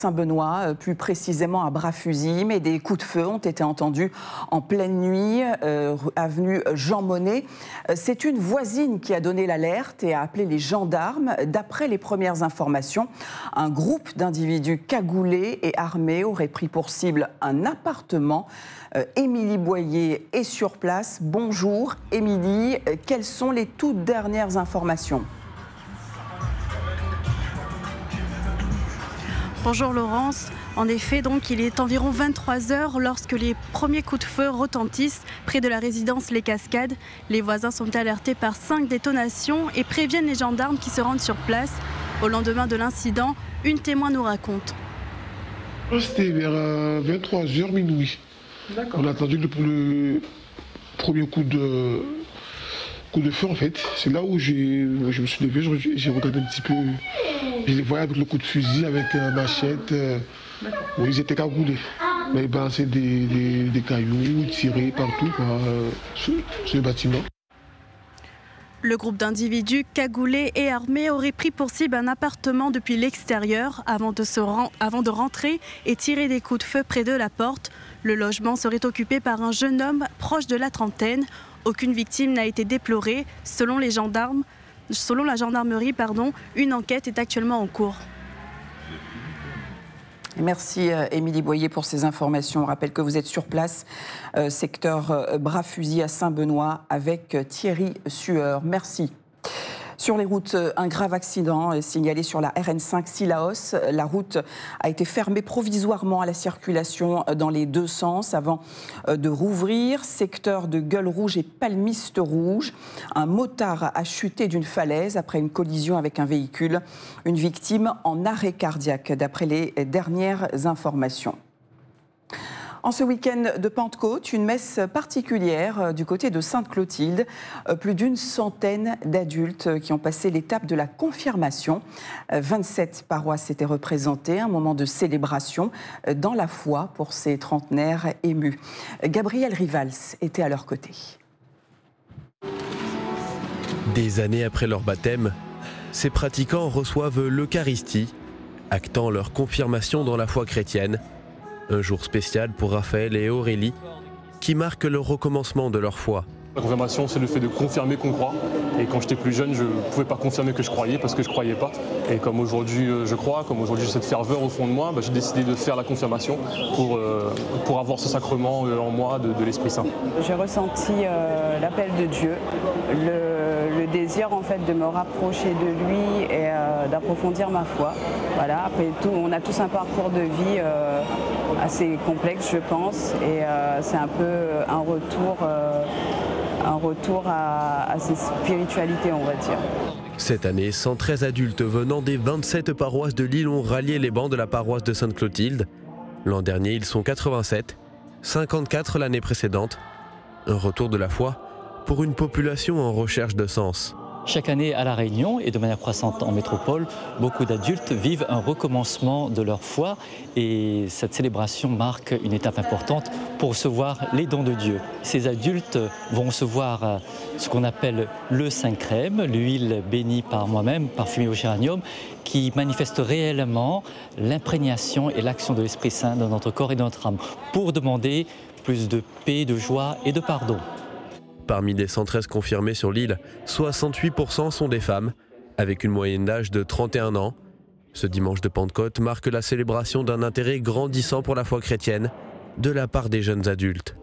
Saint-Benoît, plus précisément à Bras-Fusil, mais des coups de feu ont été entendus en pleine nuit, avenue Jean Monnet. C'est une voisine qui a donné l'alerte et a appelé les gendarmes. D'après les premières informations, un groupe d'individus cagoulés et armés aurait pris pour cible un appartement. Émilie Boyer est sur place. Bonjour Émilie, quelles sont les toutes dernières informations ? Bonjour Laurence. En effet, donc, il est environ 23h lorsque les premiers coups de feu retentissent près de la résidence Les Cascades. Les voisins sont alertés par 5 détonations et préviennent les gendarmes qui se rendent sur place. Au lendemain de l'incident, une témoin nous raconte. C'était vers 23h minuit. D'accord. On a attendu le premier coup de feu en fait. C'est là où je me suis levé, j'ai regardé un petit peu. Je les voyais avec le coup de fusil, avec machette. Oui, ils étaient cagoulés. Mais c'est des cailloux tirés partout sur le bâtiment. Le groupe d'individus cagoulés et armés aurait pris pour cible un appartement depuis l'extérieur avant de rentrer et tirer des coups de feu près de la porte. Le logement serait occupé par un jeune homme proche de la trentaine. Aucune victime n'a été déplorée. Selon la gendarmerie, une enquête est actuellement en cours. Merci Émilie Boyer pour ces informations. On rappelle que vous êtes sur place, secteur Bras-Fusil à Saint-Benoît, avec Thierry Sueur. Merci. Sur les routes, un grave accident est signalé sur la RN5 Sillaos. La route a été fermée provisoirement à la circulation dans les deux sens avant de rouvrir. Secteur de Gueule Rouge et Palmiste Rouge. Un motard a chuté d'une falaise après une collision avec un véhicule. Une victime en arrêt cardiaque, d'après les dernières informations. En ce week-end de Pentecôte, une messe particulière du côté de Sainte-Clotilde. Plus d'une centaine d'adultes qui ont passé l'étape de la confirmation. 27 paroisses étaient représentées, un moment de célébration dans la foi pour ces trentenaires émus. Gabriel Rivals était à leur côté. Des années après leur baptême, ces pratiquants reçoivent l'Eucharistie, actant leur confirmation dans la foi chrétienne. Un jour spécial pour Raphaël et Aurélie, qui marquent le recommencement de leur foi. La confirmation, c'est le fait de confirmer qu'on croit. Et quand j'étais plus jeune, je ne pouvais pas confirmer que je croyais parce que je ne croyais pas. Et comme aujourd'hui je crois, comme aujourd'hui j'ai cette ferveur au fond de moi, j'ai décidé de faire la confirmation pour avoir ce sacrement en moi de l'Esprit Saint. J'ai ressenti l'appel de Dieu, le désir en fait de me rapprocher de lui et d'approfondir ma foi. Voilà. Après tout, on a tous un parcours de vie assez complexe, je pense, et c'est un peu un retour à ces spiritualités, on va dire. Cette année, 113 adultes venant des 27 paroisses de l'île ont rallié les bancs de la paroisse de Sainte-Clotilde. L'an dernier, ils sont 87, 54 l'année précédente. Un retour de la foi pour une population en recherche de sens. Chaque année à La Réunion et de manière croissante en métropole, beaucoup d'adultes vivent un recommencement de leur foi et cette célébration marque une étape importante pour recevoir les dons de Dieu. Ces adultes vont recevoir ce qu'on appelle le Saint-Crème, l'huile bénie par moi-même, parfumée au géranium, qui manifeste réellement l'imprégnation et l'action de l'Esprit Saint dans notre corps et dans notre âme pour demander plus de paix, de joie et de pardon. Parmi les 113 confirmés sur l'île, 68% sont des femmes, avec une moyenne d'âge de 31 ans. Ce dimanche de Pentecôte marque la célébration d'un intérêt grandissant pour la foi chrétienne de la part des jeunes adultes.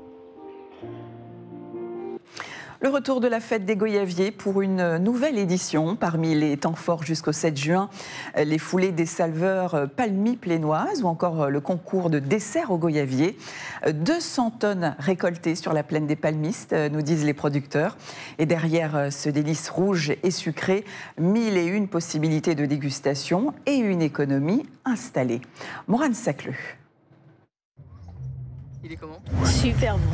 Le retour de la fête des Goyaviers pour une nouvelle édition. Parmi les temps forts jusqu'au 7 juin, les foulées des salveurs palmies plénoises ou encore le concours de dessert aux Goyaviers. 200 tonnes récoltées sur la plaine des Palmistes, nous disent les producteurs. Et derrière ce délice rouge et sucré, 1001 possibilités de dégustation et une économie installée. Morane Sacleux. Il est comment ? Super bon.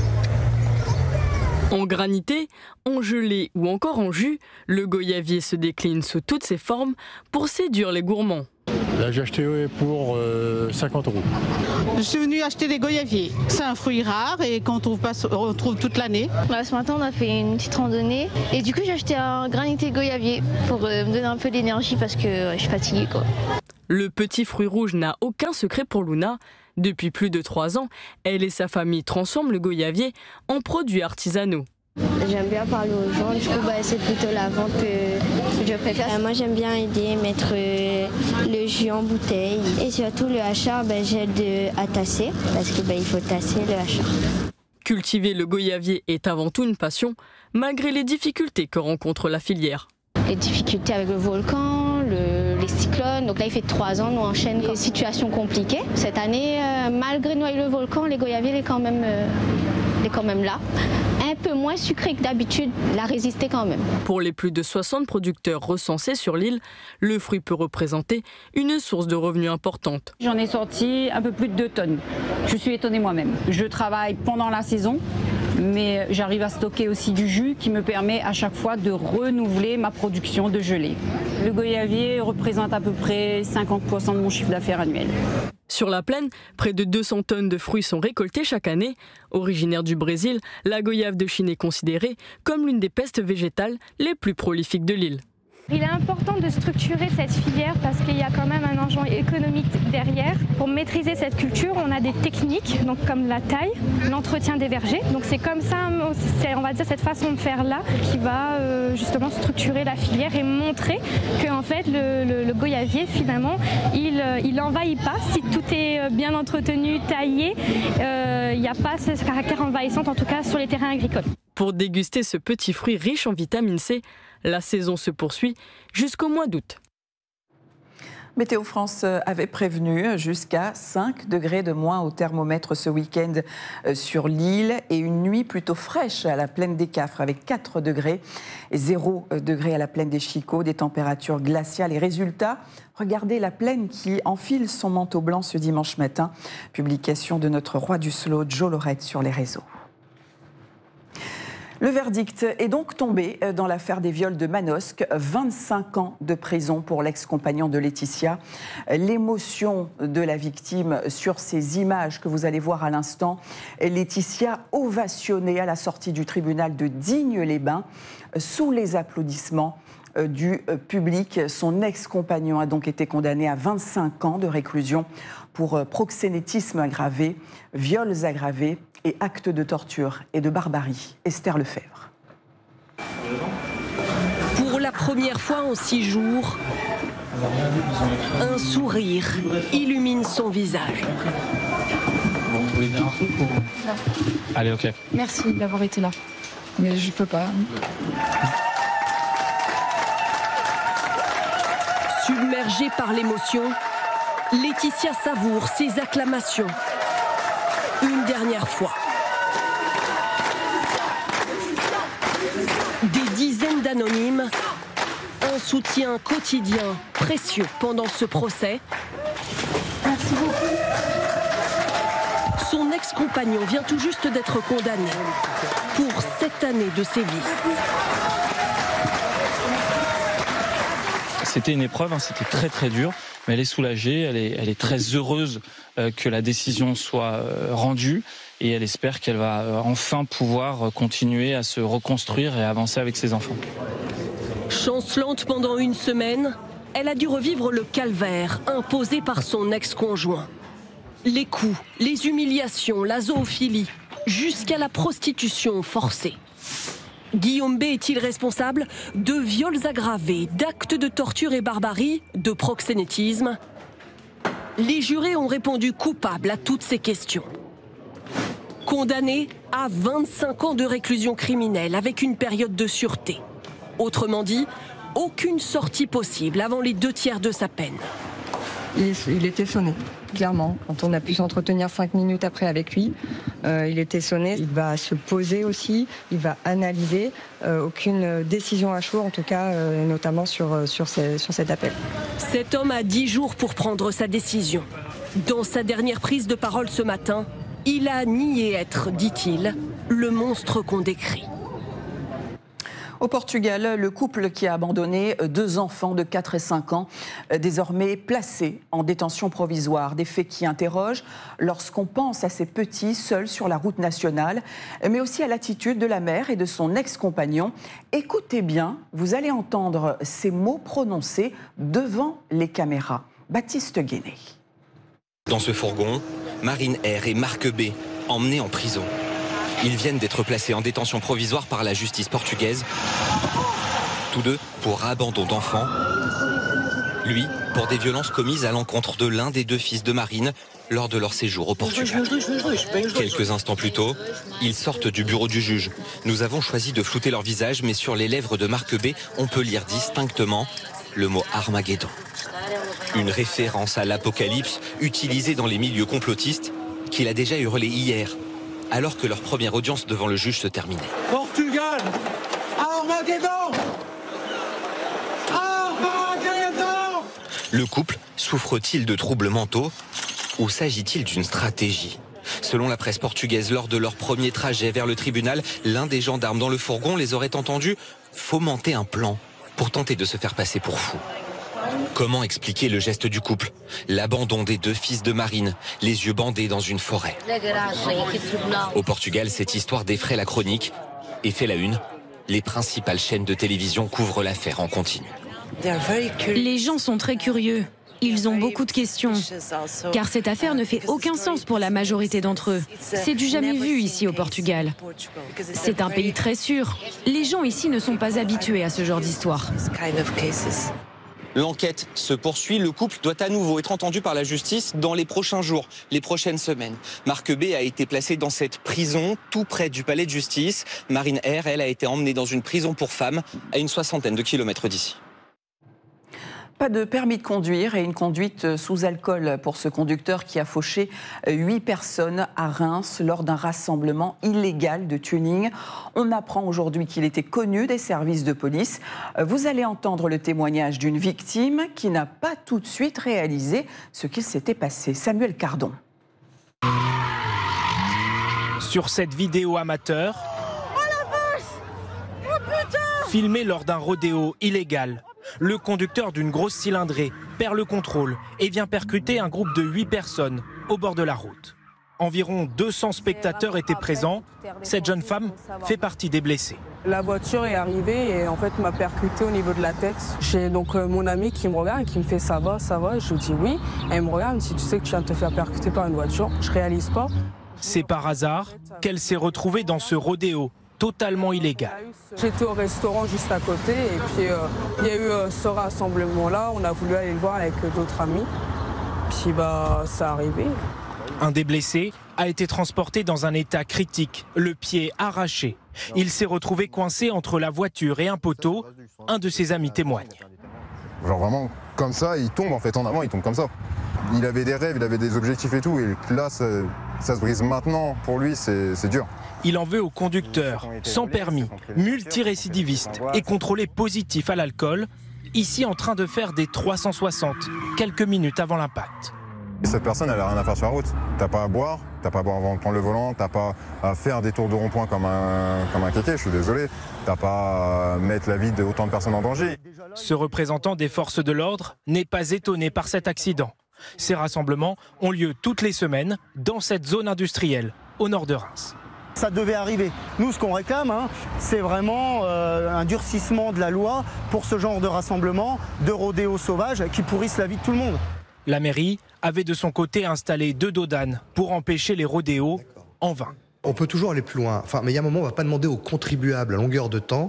En granité, en gelé ou encore en jus, le goyavier se décline sous toutes ses formes pour séduire les gourmands. Là, j'ai acheté pour 50 €. Je suis venue acheter des goyaviers. C'est un fruit rare et qu'on trouve toute l'année. Ce matin, on a fait une petite randonnée et du coup, j'ai acheté un granité goyavier pour me donner un peu d'énergie parce que je suis fatiguée, quoi. Le petit fruit rouge n'a aucun secret pour Luna. Depuis plus de 3 ans, elle et sa famille transforment le goyavier en produits artisanaux. J'aime bien parler aux gens, du coup c'est plutôt la vente que je préfère. Moi j'aime bien aider, mettre le jus en bouteille et surtout le hachard, j'aide à tasser parce qu'il faut tasser le hachard. Cultiver le goyavier est avant tout une passion, malgré les difficultés que rencontre la filière. Les difficultés avec le volcan, les cyclones, donc là il fait 3 ans, nous enchaînons des situations compliquées. Cette année, malgré Noyer le volcan, les goyaviers il est quand même là. Un peu moins sucré que d'habitude, il a résisté quand même. Pour les plus de 60 producteurs recensés sur l'île, le fruit peut représenter une source de revenus importante. J'en ai sorti un peu plus de 2 tonnes. Je suis étonnée moi-même. Je travaille pendant la saison, mais j'arrive à stocker aussi du jus qui me permet à chaque fois de renouveler ma production de gelée. Le goyavier représente à peu près 50% de mon chiffre d'affaires annuel. Sur la plaine, près de 200 tonnes de fruits sont récoltés chaque année. Originaire du Brésil, la goyave de Chine est considérée comme l'une des pestes végétales les plus prolifiques de l'île. Il est important de structurer cette filière parce qu'il y a quand même un enjeu économique derrière. Pour maîtriser cette culture, on a des techniques, donc comme la taille, l'entretien des vergers. Donc c'est comme ça, on va dire cette façon de faire là qui va justement structurer la filière et montrer que en fait le goyavier finalement il n'envahit pas. Si tout est bien entretenu, taillé, il n'y a pas ce caractère envahissant en tout cas sur les terrains agricoles. Pour déguster ce petit fruit riche en vitamine C, la saison se poursuit jusqu'au mois d'août. Météo France avait prévenu jusqu'à 5 degrés de moins au thermomètre ce week-end sur l'île et une nuit plutôt fraîche à la plaine des Cafres avec 4 degrés et 0 degré à la plaine des Chicots, des températures glaciales. Et résultat, regardez la plaine qui enfile son manteau blanc ce dimanche matin. Publication de notre roi du slow, Joe Lorette, sur les réseaux. Le verdict est donc tombé dans l'affaire des viols de Manosque. 25 ans de prison pour l'ex-compagnon de Laetitia. L'émotion de la victime sur ces images que vous allez voir à l'instant. Laetitia ovationnée à la sortie du tribunal de Digne-les-Bains sous les applaudissements du public. Son ex-compagnon a donc été condamné à 25 ans de réclusion pour proxénétisme aggravé, viols aggravés et actes de torture et de barbarie. Esther Lefebvre. Pour la première fois en 6 jours, un sourire illumine son visage. Allez, ok. Merci d'avoir été là, mais je peux pas. Submergée par l'émotion, Laetitia savoure ses acclamations. Une dernière fois. Des dizaines d'anonymes, un soutien quotidien précieux pendant ce procès. Merci beaucoup. Son ex-compagnon vient tout juste d'être condamné pour 7 années de sévices. C'était une épreuve, c'était très très dur, mais elle est soulagée, elle est très heureuse que la décision soit rendue et elle espère qu'elle va enfin pouvoir continuer à se reconstruire et avancer avec ses enfants. Chancelante pendant une semaine, elle a dû revivre le calvaire imposé par son ex-conjoint. Les coups, les humiliations, la zoophilie, jusqu'à la prostitution forcée. Guillaume B est-il responsable de viols aggravés, d'actes de torture et barbarie, de proxénétisme? Les jurés ont répondu coupables à toutes ces questions. Condamné à 25 ans de réclusion criminelle avec une période de sûreté. Autrement dit, aucune sortie possible avant les 2/3 de sa peine. Il était sonné, clairement. Quand on a pu s'entretenir 5 minutes après avec lui, il était sonné. Il va se poser aussi, il va analyser. Aucune décision à chaud, en tout cas, notamment sur cet appel. Cet homme a 10 jours pour prendre sa décision. Dans sa dernière prise de parole ce matin, il a nié être, dit-il, le monstre qu'on décrit. Au Portugal, le couple qui a abandonné 2 enfants de 4 et 5 ans, désormais placés en détention provisoire. Des faits qui interrogent lorsqu'on pense à ces petits seuls sur la route nationale, mais aussi à l'attitude de la mère et de son ex-compagnon. Écoutez bien, vous allez entendre ces mots prononcés devant les caméras. Baptiste Guéné. Dans ce fourgon, Marine R et Marc B, emmenés en prison. Ils viennent d'être placés en détention provisoire par la justice portugaise. Tous deux pour abandon d'enfants. Lui, pour des violences commises à l'encontre de l'un des deux fils de Marine lors de leur séjour au Portugal. Quelques instants plus tôt, ils sortent du bureau du juge. Nous avons choisi de flouter leur visage, mais sur les lèvres de Marc B, on peut lire distinctement le mot Armageddon. Une référence à l'apocalypse utilisée dans les milieux complotistes qu'il a déjà hurlé hier, alors que leur première audience devant le juge se terminait. Portugal, Armageddon! Le couple souffre-t-il de troubles mentaux ou s'agit-il d'une stratégie? Selon la presse portugaise, lors de leur premier trajet vers le tribunal, l'un des gendarmes dans le fourgon les aurait entendus fomenter un plan pour tenter de se faire passer pour fou. Comment expliquer le geste du couple? L'abandon des deux fils de Marine, les yeux bandés dans une forêt. Au Portugal, cette histoire défraie la chronique et fait la une. Les principales chaînes de télévision couvrent l'affaire en continu. Les gens sont très curieux. Ils ont beaucoup de questions. Car cette affaire ne fait aucun sens pour la majorité d'entre eux. C'est du jamais vu ici au Portugal. C'est un pays très sûr. Les gens ici ne sont pas habitués à ce genre d'histoire. L'enquête se poursuit. Le couple doit à nouveau être entendu par la justice dans les prochains jours, les prochaines semaines. Marc B a été placé dans cette prison tout près du palais de justice. Marine R, elle, a été emmenée dans une prison pour femmes à une 60aine de kilomètres d'ici. Pas de permis de conduire et une conduite sous alcool pour ce conducteur qui a fauché 8 personnes à Reims lors d'un rassemblement illégal de tuning. On apprend aujourd'hui qu'il était connu des services de police. Vous allez entendre le témoignage d'une victime qui n'a pas tout de suite réalisé ce qu'il s'était passé. Samuel Cardon. Sur cette vidéo amateur, filmée lors d'un rodéo illégal, le conducteur d'une grosse cylindrée perd le contrôle et vient percuter un groupe de 8 personnes au bord de la route. Environ 200 spectateurs étaient présents. Cette jeune femme fait partie des blessés. La voiture est arrivée et en fait m'a percuté au niveau de la tête. J'ai donc mon ami qui me regarde et qui me fait ça va. Je lui dis oui. Elle me regarde, si tu sais que tu viens de te faire percuter par une voiture, je réalise pas. C'est par hasard qu'elle s'est retrouvée dans ce rodéo totalement illégal. J'étais au restaurant juste à côté et puis il y a eu ce rassemblement-là. On a voulu aller le voir avec d'autres amis. Puis ça arrivé. Un des blessés a été transporté dans un état critique, le pied arraché. Il s'est retrouvé coincé entre la voiture et un poteau. Un de ses amis témoigne. Genre vraiment comme ça, il tombe en fait en avant, il tombe comme ça. Il avait des rêves, il avait des objectifs et tout. Et là, ça se brise maintenant. Pour lui, c'est dur. Il en veut au conducteur, sans permis, multirécidiviste et contrôlé positif à l'alcool, ici en train de faire des 360, quelques minutes avant l'impact. Cette personne, elle n'a rien à faire sur la route. T'as pas à boire avant de prendre le volant, t'as pas à faire des tours de rond-point comme un kéké, je suis désolé. T'as pas à mettre la vie d'autant de personnes en danger. Ce représentant des forces de l'ordre n'est pas étonné par cet accident. Ces rassemblements ont lieu toutes les semaines dans cette zone industrielle, au nord de Reims. Ça devait arriver. Nous, ce qu'on réclame, c'est vraiment un durcissement de la loi pour ce genre de rassemblement, de rodéos sauvages qui pourrissent la vie de tout le monde. La mairie avait de son côté installé 2 dodanes pour empêcher les rodéos, en vain. On peut toujours aller plus loin, mais il y a un moment où on ne va pas demander aux contribuables à longueur de temps,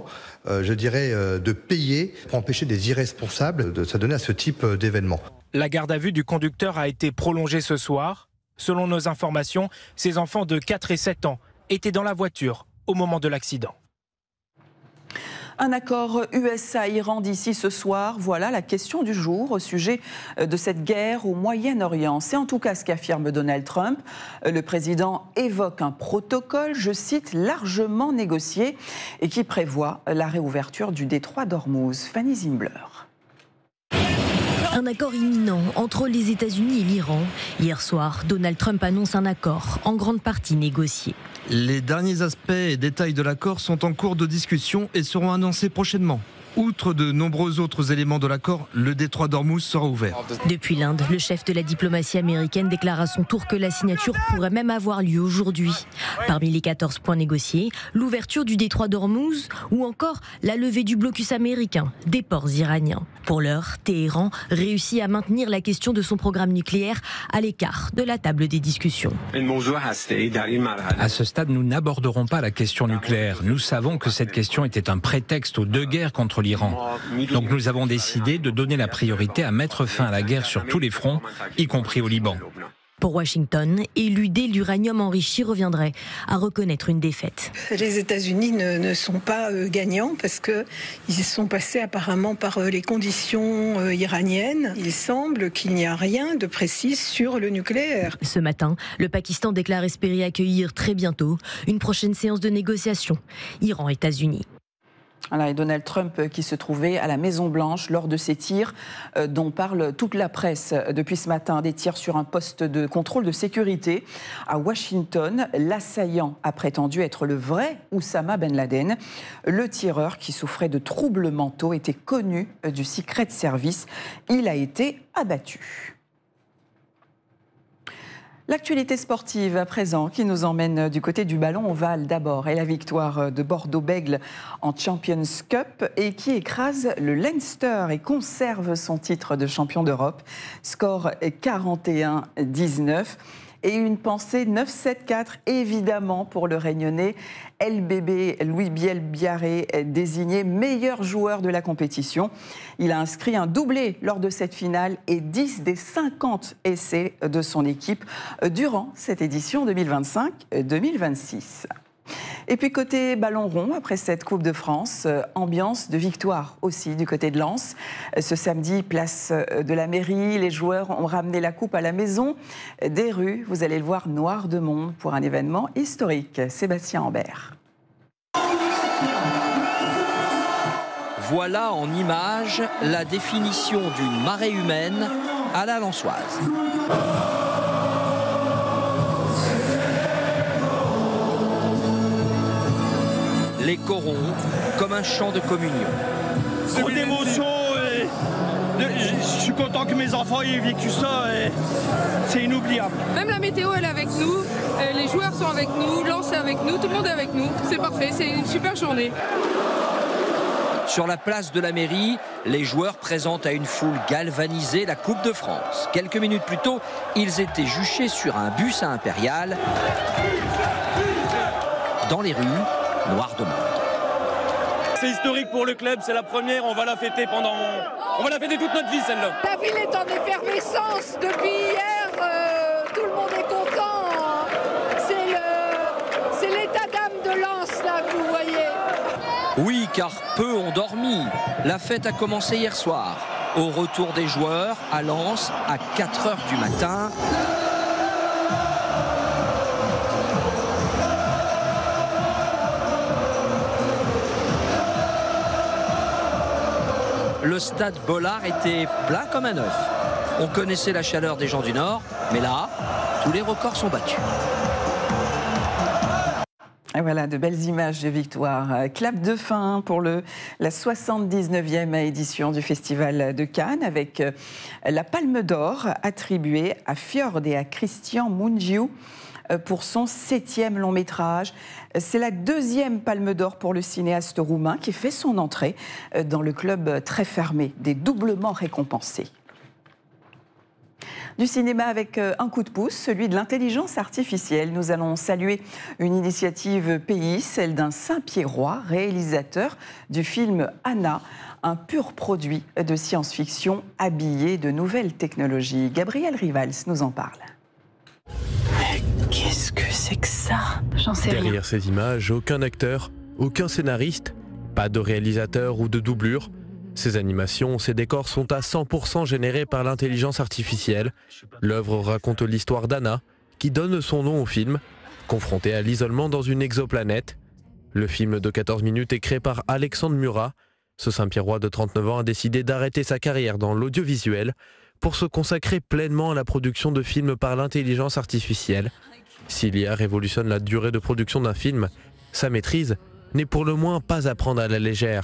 de payer pour empêcher des irresponsables de s'adonner à ce type d'événement. La garde à vue du conducteur a été prolongée ce soir. Selon nos informations, ces enfants de 4 et 7 ans étaient dans la voiture au moment de l'accident. Un accord USA-Iran d'ici ce soir, voilà la question du jour au sujet de cette guerre au Moyen-Orient. C'est en tout cas ce qu'affirme Donald Trump. Le président évoque un protocole, je cite, largement négocié et qui prévoit la réouverture du détroit d'Ormuz. Fanny Zimbler. Un accord imminent entre les États-Unis et l'Iran. Hier soir, Donald Trump annonce un accord, en grande partie négocié. Les derniers aspects et détails de l'accord sont en cours de discussion et seront annoncés prochainement. Outre de nombreux autres éléments de l'accord, le détroit d'Ormuz sera ouvert. Depuis l'Inde, le chef de la diplomatie américaine déclare à son tour que la signature pourrait même avoir lieu aujourd'hui. Parmi les 14 points négociés, l'ouverture du détroit d'Ormuz ou encore la levée du blocus américain des ports iraniens. Pour l'heure, Téhéran réussit à maintenir la question de son programme nucléaire à l'écart de la table des discussions. À ce stade, nous n'aborderons pas la question nucléaire. Nous savons que cette question était un prétexte aux deux guerres contre l'Iran. Donc nous avons décidé de donner la priorité à mettre fin à la guerre sur tous les fronts, y compris au Liban. Pour Washington, éluder l'uranium enrichi reviendrait à reconnaître une défaite. Les États-Unis ne sont pas gagnants parce qu'ils sont passés apparemment par les conditions iraniennes. Il semble qu'il n'y a rien de précis sur le nucléaire. Ce matin, le Pakistan déclare espérer accueillir très bientôt une prochaine séance de négociation Iran-États-Unis. Voilà, et Donald Trump qui se trouvait à la Maison-Blanche lors de ces tirs dont parle toute la presse depuis ce matin, des tirs sur un poste de contrôle de sécurité à Washington. L'assaillant a prétendu être le vrai Oussama Ben Laden. Le tireur qui souffrait de troubles mentaux était connu du Secret Service. Il a été abattu. L'actualité sportive à présent qui nous emmène du côté du ballon ovale d'abord et la victoire de Bordeaux-Bègles en Champions Cup et qui écrase le Leinster et conserve son titre de champion d'Europe. Score 41-19 et une pensée 9-7-4 évidemment pour le Réunionnais. LBB Louis Biel-Biarré désigné meilleur joueur de la compétition. Il a inscrit un doublé lors de cette finale et 10 des 50 essais de son équipe durant cette édition 2025-2026. Et puis côté ballon rond, après cette Coupe de France, ambiance de victoire aussi du côté de Lens. Ce samedi, place de la mairie, les joueurs ont ramené la coupe à la maison. Des rues, vous allez le voir, noires de monde pour un événement historique. Sébastien Ambert. Voilà en images la définition d'une marée humaine à la lensoise. Les corons comme un chant de communion. Trop d'émotion je suis content que mes enfants aient vécu ça. C'est inoubliable. Même la météo elle est avec nous, les joueurs sont avec nous, Lens est avec nous, tout le monde est avec nous. C'est parfait, c'est une super journée. Sur la place de la mairie, les joueurs présentent à une foule galvanisée la Coupe de France. Quelques minutes plus tôt, ils étaient juchés sur un bus à Impérial. Dans les rues, noir de monde. C'est historique pour le club, c'est la première, on va la fêter toute notre vie celle-là. La ville est en effervescence depuis hier, tout le monde est content. C'est l'état d'âme de Lens là que vous voyez. Oui, car peu ont dormi. La fête a commencé hier soir. Au retour des joueurs à Lens à 4h du matin. Le stade Bollard était plein comme un œuf. On connaissait la chaleur des gens du Nord, mais là, tous les records sont battus. Et voilà, de belles images de victoire. Clap de fin pour la 79e édition du Festival de Cannes avec la Palme d'Or attribuée à Fjord et à Christian Mungiu pour son 7e long métrage. C'est la 2e Palme d'Or pour le cinéaste roumain qui fait son entrée dans le club très fermé des doublement récompensés. Du cinéma avec un coup de pouce, celui de l'intelligence artificielle. Nous allons saluer une initiative pays, celle d'un Saint-Pierrois, réalisateur du film Anna, un pur produit de science-fiction habillé de nouvelles technologies. Gabriel Rivals nous en parle. Qu'est-ce que c'est que ça? J'en sais rien. Derrière ces images, aucun acteur, aucun scénariste, pas de réalisateur ou de doublure. Ces animations, ces décors sont à 100% générés par l'intelligence artificielle. L'œuvre raconte l'histoire d'Anna, qui donne son nom au film, confrontée à l'isolement dans une exoplanète. Le film de 14 minutes est créé par Alexandre Murat. Ce Saint-Pierrois de 39 ans a décidé d'arrêter sa carrière dans l'audiovisuel pour se consacrer pleinement à la production de films par l'intelligence artificielle. Si l'IA révolutionne la durée de production d'un film, sa maîtrise n'est pour le moins pas à prendre à la légère.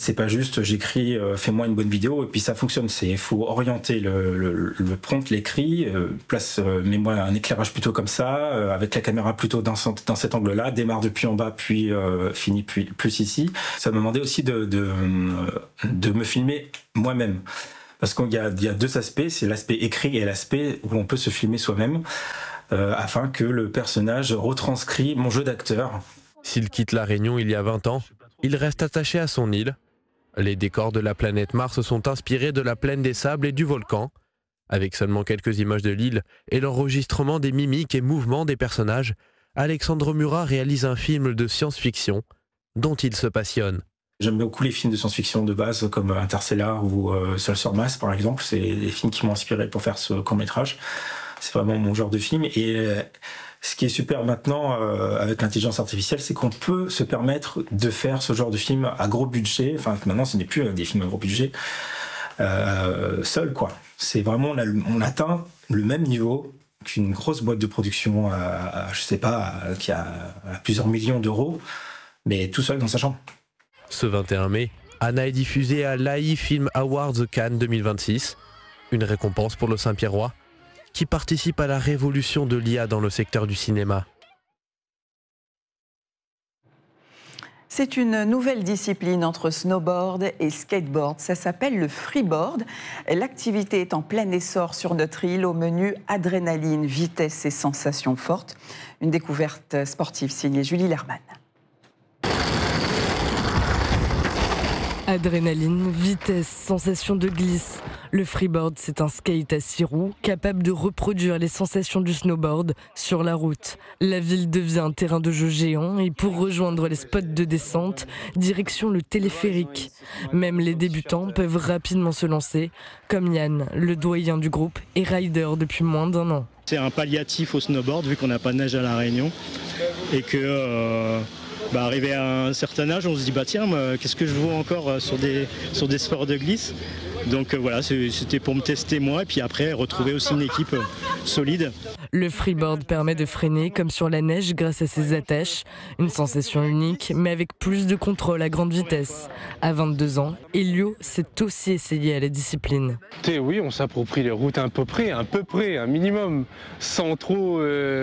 C'est pas juste j'écris, fais-moi une bonne vidéo et puis ça fonctionne. Il faut orienter le prompt, l'écrit, mets-moi un éclairage plutôt comme ça, avec la caméra plutôt dans cet angle-là, démarre depuis en bas puis finit plus ici. Ça m'a demandé aussi de me filmer moi-même. Parce qu'il y a deux aspects, c'est l'aspect écrit et l'aspect où on peut se filmer soi-même, afin que le personnage retranscrit mon jeu d'acteur. S'il quitte La Réunion il y a 20 ans, il reste attaché à son île. Les décors de la planète Mars sont inspirés de la plaine des sables et du volcan. Avec seulement quelques images de l'île et l'enregistrement des mimiques et mouvements des personnages, Alexandre Murat réalise un film de science-fiction dont il se passionne. J'aime beaucoup les films de science-fiction de base comme Interstellar ou Seul sur Mars par exemple. C'est les films qui m'ont inspiré pour faire ce court-métrage. C'est vraiment mon genre de film. Et ce qui est super maintenant avec l'intelligence artificielle, c'est qu'on peut se permettre de faire ce genre de film à gros budget. Enfin, maintenant, ce n'est plus des films à gros budget seul, quoi. C'est vraiment, on atteint le même niveau qu'une grosse boîte de production, qui a plusieurs millions d'euros, mais tout seul dans sa chambre. Ce 21 mai, Anna est diffusée à l'AI Film Awards Cannes 2026, une récompense pour le Saint-Pierrois, qui participe à la révolution de l'IA dans le secteur du cinéma. C'est une nouvelle discipline entre snowboard et skateboard. Ça s'appelle le freeboard. L'activité est en plein essor sur notre île au menu adrénaline, vitesse et sensations fortes. Une découverte sportive signée Julie Lerman. Adrénaline, vitesse, sensation de glisse. Le freeboard, c'est un skate à 6 roues capable de reproduire les sensations du snowboard sur la route. La ville devient un terrain de jeu géant et pour rejoindre les spots de descente, direction le téléphérique. Même les débutants peuvent rapidement se lancer, comme Yann, le doyen du groupe et rider depuis moins d'1 an. C'est un palliatif au snowboard vu qu'on n'a pas de neige à La Réunion et que... arrivé à un certain âge, on se dit tiens, qu'est-ce que je vaux encore sur des sports de glisse. Donc voilà, c'était pour me tester moi et puis après retrouver aussi une équipe solide. Le freeboard permet de freiner comme sur la neige grâce à ses attaches. Une sensation unique, mais avec plus de contrôle à grande vitesse. À 22 ans, Elio s'est aussi essayé à la discipline. Oui, on s'approprie les routes à peu près, un minimum, sans trop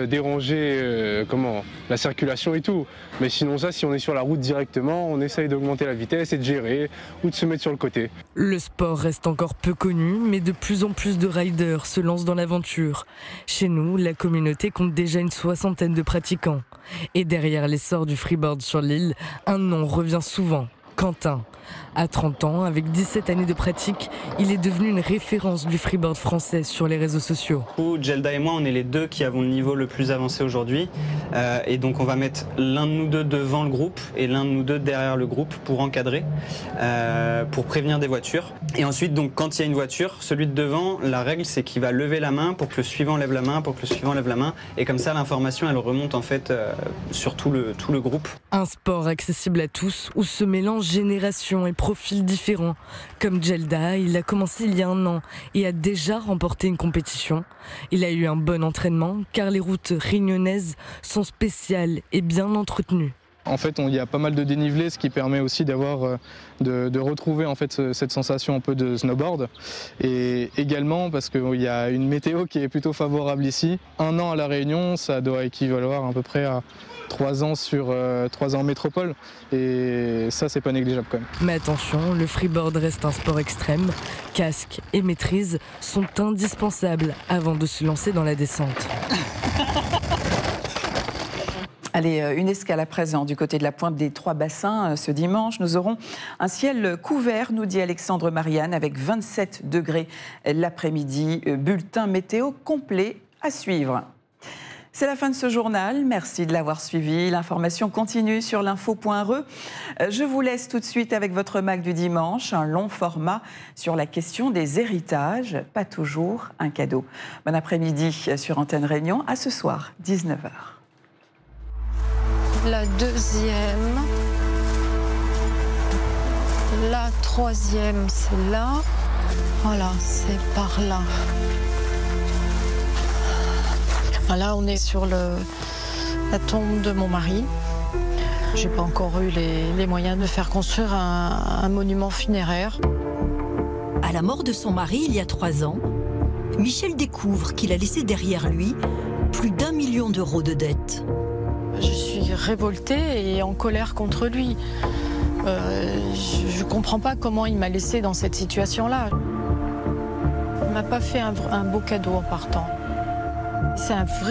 déranger la circulation et tout. Mais sinon ça, si on est sur la route directement, on essaye d'augmenter la vitesse et de gérer ou de se mettre sur le côté. Le sport reste encore peu connu, mais de plus en plus de riders se lancent dans l'aventure. Chez nous, la communauté compte déjà une 60aine de pratiquants. Et derrière l'essor du freeboard sur l'île, un nom revient souvent, Quentin. À 30 ans, avec 17 années de pratique, il est devenu une référence du freeboard français sur les réseaux sociaux. Gelda et moi, on est les deux qui avons le niveau le plus avancé aujourd'hui. Et donc on va mettre l'un de nous deux devant le groupe et l'un de nous deux derrière le groupe pour encadrer, pour prévenir des voitures. Et ensuite, donc, quand il y a une voiture, celui de devant, la règle c'est qu'il va lever la main pour que le suivant lève la main, pour que le suivant lève la main. Et comme ça, l'information, elle remonte en fait sur tout le groupe. Un sport accessible à tous où se mélangent générations et profils différents. Comme Gelda, il a commencé il y a 1 an et a déjà remporté une compétition. Il a eu un bon entraînement car les routes réunionnaises sont spéciales et bien entretenues. En fait, il y a pas mal de dénivelé, ce qui permet aussi d'avoir, de retrouver en fait cette sensation un peu de snowboard. Et également parce qu'il y a une météo qui est plutôt favorable ici. 1 an à La Réunion, ça doit équivaloir à peu près à 3 ans sur 3 ans en métropole. Et ça, c'est pas négligeable quand même. Mais attention, le freeboard reste un sport extrême. Casque et maîtrise sont indispensables avant de se lancer dans la descente. Allez, une escale à présent du côté de la pointe des 3 bassins. Ce dimanche, nous aurons un ciel couvert, nous dit Alexandre Marianne, avec 27 degrés l'après-midi. Bulletin météo complet à suivre. C'est la fin de ce journal. Merci de l'avoir suivi. L'information continue sur l'info.re. Je vous laisse tout de suite avec votre Mac du dimanche, un long format sur la question des héritages. Pas toujours un cadeau. Bon après-midi sur Antenne Réunion. À ce soir, 19h. La 2e, la 3e, c'est là. Voilà, c'est par là. Voilà, on est sur la tombe de mon mari. J'ai pas encore eu les moyens de faire construire un monument funéraire. À la mort de son mari il y a 3 ans, Michel découvre qu'il a laissé derrière lui plus d'1 million d'euros de dettes. Je suis révoltée et en colère contre lui. Je ne comprends pas comment il m'a laissée dans cette situation-là. Il ne m'a pas fait un beau cadeau en partant. C'est un vrai